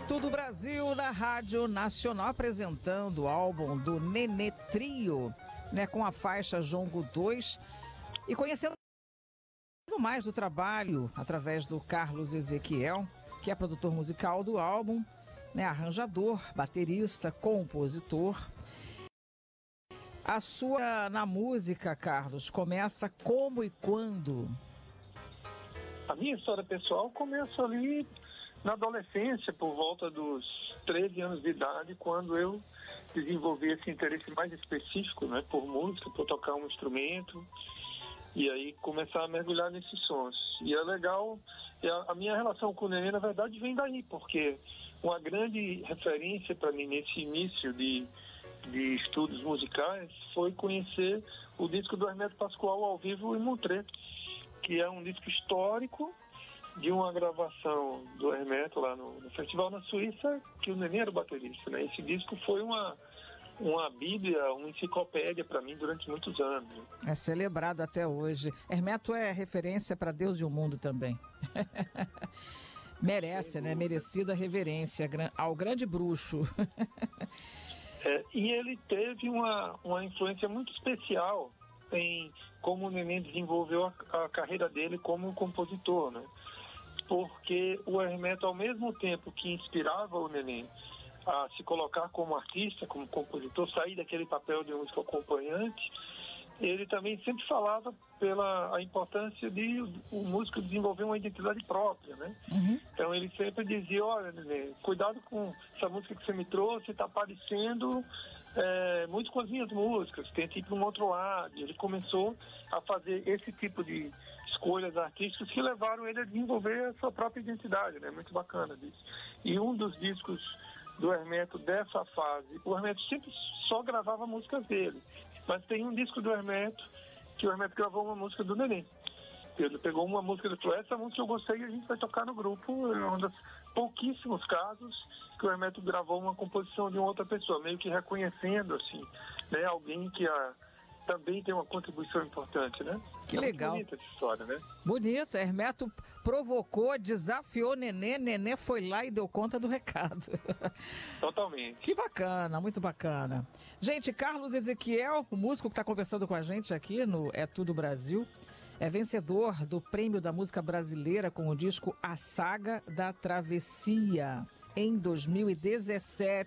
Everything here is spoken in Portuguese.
Tudo Brasil na Rádio Nacional, apresentando o álbum do Nenê Trio, né, com a faixa Jongo 2, e conhecendo mais do trabalho através do Carlos Ezequiel, que é produtor musical do álbum, né, arranjador, baterista, compositor. A sua na música, Carlos, começa como e quando? A minha história pessoal começa ali na adolescência, por volta dos 13 anos de idade, quando eu desenvolvi esse interesse mais específico, né, por música, por tocar um instrumento, e aí começar a mergulhar nesses sons. E é legal, a minha relação com o Nenê, na verdade, vem daí, porque uma grande referência para mim nesse início de estudos musicais foi conhecer o disco do Hermeto Pascoal ao vivo em Montreux, que é um disco histórico de uma gravação do Hermeto lá no festival na Suíça, que o Nenê era o baterista, né? Esse disco foi uma bíblia, uma enciclopédia para mim durante muitos anos. É celebrado até hoje. Hermeto é referência para Deus e o mundo também. Merece, né? Merecida reverência ao grande bruxo. E ele teve uma influência muito especial em como o Nenê desenvolveu a carreira dele como compositor, né? Porque o Hermeto, ao mesmo tempo que inspirava o Nenê a se colocar como artista, como compositor, sair daquele papel de músico acompanhante, ele também sempre falava a importância de o músico desenvolver uma identidade própria, né? Uhum. Então ele sempre dizia, olha, Nenê, cuidado com essa música que você me trouxe, está parecendo muito com as minhas músicas, tenta ir para um outro lado. Ele começou a fazer esse tipo de escolhas artísticas que levaram ele a desenvolver a sua própria identidade, né? Muito bacana disso. E um dos discos do Hermeto dessa fase, o Hermeto sempre só gravava músicas dele, mas tem um disco do Hermeto que o Hermeto gravou uma música do Nenê. Ele pegou uma música e falou, essa música eu gostei e a gente vai tocar no grupo. É um dos pouquíssimos casos que o Hermeto gravou uma composição de uma outra pessoa, meio que reconhecendo, assim, né, alguém que também tem uma contribuição importante, né? Que legal. Bonita essa história, né? Bonita. Hermeto provocou, desafiou Nenê, Nenê foi lá e deu conta do recado. Totalmente. Que bacana, muito bacana. Gente, Carlos Ezequiel, o músico que está conversando com a gente aqui no É Tudo Brasil, é vencedor do Prêmio da Música Brasileira com o disco A Saga da Travessia, em 2017.